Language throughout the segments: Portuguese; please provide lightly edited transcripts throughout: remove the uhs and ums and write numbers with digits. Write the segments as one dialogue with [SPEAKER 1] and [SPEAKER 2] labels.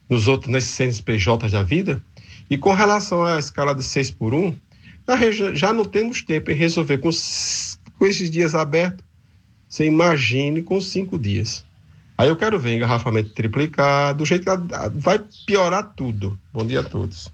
[SPEAKER 1] nos outros, nesses CNPJ da vida. E com relação à escala de 6 por 1, já não temos tempo em resolver com esses dias abertos. Você imagine com 5 dias. Aí eu quero ver engarrafamento triplicado, do jeito que vai piorar tudo. Bom dia a todos.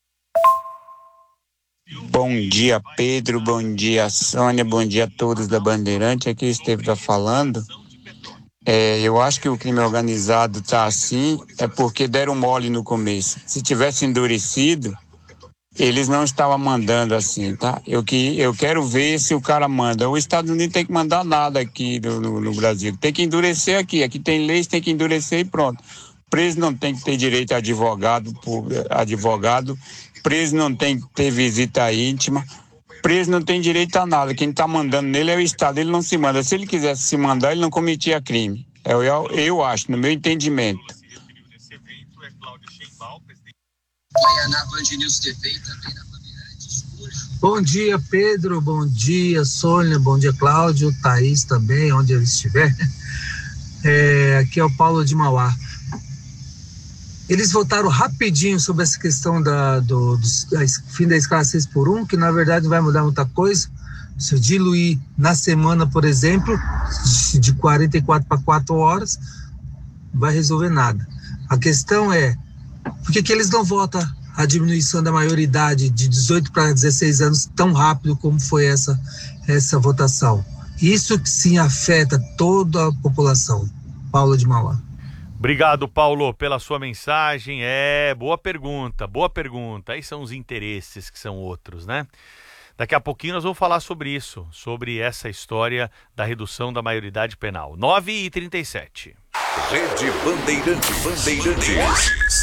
[SPEAKER 2] Bom dia, Pedro, bom dia, Sônia, bom dia a todos da Bandeirante. Aqui Esteve está falando. Eu acho que o crime organizado está assim, é porque deram mole no começo. Se tivesse endurecido, eles não estavam mandando assim, tá? Eu quero ver se o cara manda. Os Estados Unidos tem que mandar nada aqui no Brasil. Tem que endurecer aqui. Aqui tem leis, tem que endurecer e pronto. Preso não tem que ter direito a advogado. Preso não tem que ter visita íntima. Preso não tem direito a nada. Quem está mandando nele é o Estado. Ele não se manda. Se ele quisesse se mandar, ele não cometia crime. Eu acho, no meu entendimento.
[SPEAKER 3] Bom dia, Pedro. Bom dia, Sônia. Bom dia, Cláudio. Thaís também, onde ele estiver. Aqui é o Paulo de Mauá. Eles votaram rapidinho sobre essa questão do fim da escala 6 por 1, que na verdade não vai mudar muita coisa. Se eu diluir na semana, por exemplo, de 44 para 4 horas, não vai resolver nada. A questão é, por que eles não votam a diminuição da maioridade de 18 para 16 anos tão rápido como foi essa votação? Isso que sim afeta toda a população. Paulo de Mauá.
[SPEAKER 4] Obrigado, Paulo, pela sua mensagem. Boa pergunta. Aí são os interesses que são outros, né? Daqui a pouquinho nós vamos falar sobre isso, sobre essa história da redução da maioridade penal. 9h37.
[SPEAKER 5] Rede Bandeirantes.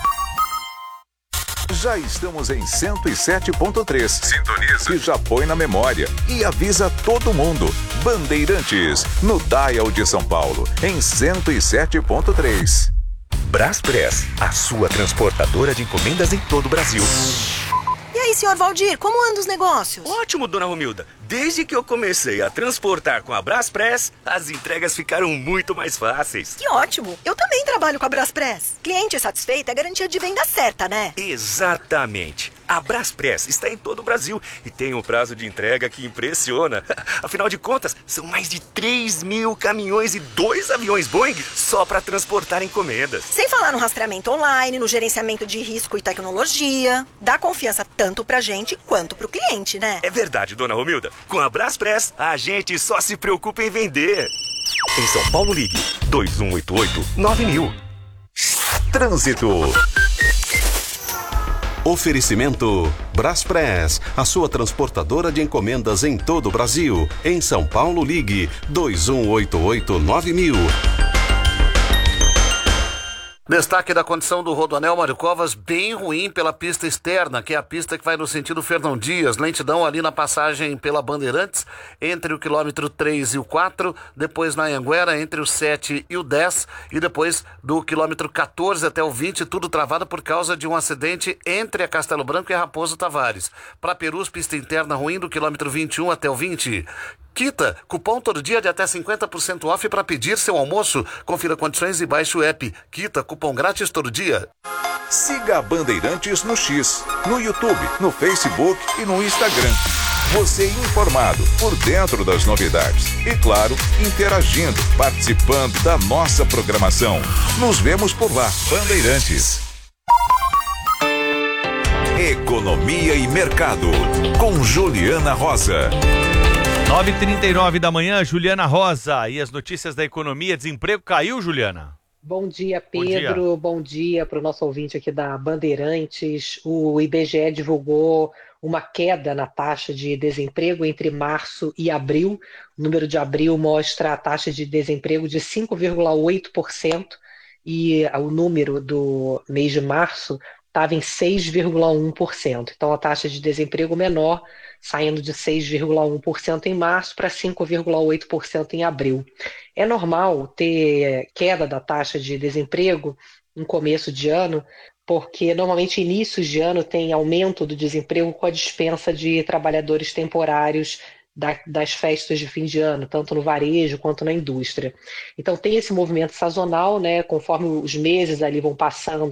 [SPEAKER 5] Já estamos em 107.3. Sintoniza. E já põe na memória. E avisa todo mundo. Bandeirantes, no Dial de São Paulo, em 107.3. Braspress, a sua transportadora de encomendas em todo o Brasil.
[SPEAKER 6] E aí, senhor Valdir, como andam os negócios?
[SPEAKER 7] Ótimo, dona Romilda. Desde que eu comecei a transportar com a Braspress, as entregas ficaram muito mais fáceis.
[SPEAKER 6] Que ótimo! Eu também trabalho com a Braspress. Cliente satisfeito é garantia de venda certa, né?
[SPEAKER 7] Exatamente. A Braspress está em todo o Brasil e tem um prazo de entrega que impressiona. Afinal de contas, são mais de 3.000 caminhões e 2 aviões Boeing só para transportar encomendas.
[SPEAKER 6] Sem falar no rastreamento online, no gerenciamento de risco e tecnologia. Dá confiança tanto pra gente quanto pro cliente, né?
[SPEAKER 7] É verdade, dona Romilda. Com a Braspress, a gente só se preocupa em vender. Em São Paulo, ligue 2188-9000.
[SPEAKER 5] Trânsito. Oferecimento Braspress, a sua transportadora de encomendas em todo o Brasil. Em São Paulo, ligue 2188-9000.
[SPEAKER 8] Destaque da condição do Rodoanel Mário Covas, bem ruim pela pista externa, que é a pista que vai no sentido Fernão Dias. Lentidão ali na passagem pela Bandeirantes, entre o quilômetro 3 e o 4, depois na Anhanguera, entre o 7 e o 10, e depois do quilômetro 14 até o 20, tudo travado por causa de um acidente entre a Castelo Branco e a Raposo Tavares. Para Perus, pista interna ruim do quilômetro 21 até o 20. Quita, cupom todo dia de até 50% off para pedir seu almoço. Confira condições e baixe o app. Quita, cupom grátis todo dia.
[SPEAKER 5] Siga a Bandeirantes no X, no YouTube, no Facebook e no Instagram. Você informado, por dentro das novidades. E claro, interagindo, participando da nossa programação. Nos vemos por lá. Bandeirantes. Economia e Mercado, com Juliana Rosa.
[SPEAKER 4] 9h39 da manhã, Juliana Rosa. E as notícias da economia, desemprego caiu, Juliana?
[SPEAKER 9] Bom dia, Pedro. Bom dia para o nosso ouvinte aqui da Bandeirantes. O IBGE divulgou uma queda na taxa de desemprego entre março e abril. O número de abril mostra a taxa de desemprego de 5,8% e o número do mês de março estava em 6,1%. Então, a taxa de desemprego menor, saindo de 6,1% em março para 5,8% em abril. É normal ter queda da taxa de desemprego em começo de ano, porque normalmente inícios de ano tem aumento do desemprego com a dispensa de trabalhadores temporários das festas de fim de ano, tanto no varejo quanto na indústria. Então tem esse movimento sazonal, né, conforme os meses ali vão passando,